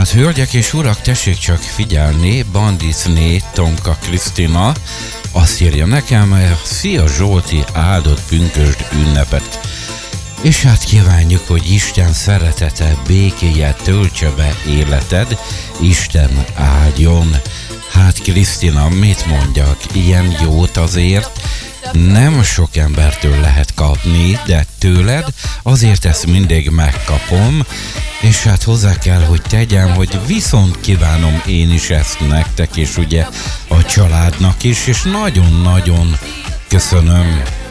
Hát hölgyek és urak, tessék csak figyelni, Banditné Tonka Krisztina azt írja nekem, szia Zsolti, áldott pünkösd ünnepet. És hát kívánjuk, hogy Isten szeretete, békéje töltse be életed, Isten áldjon. Hát Krisztina, mit mondjak, ilyen jót azért nem sok embertől lehet kapni, de tőled azért ezt mindig megkapom, és hát hozzá kell, hogy tegyem, hogy viszont kívánom én is ezt nektek, és ugye a családnak is, és nagyon-nagyon köszönöm.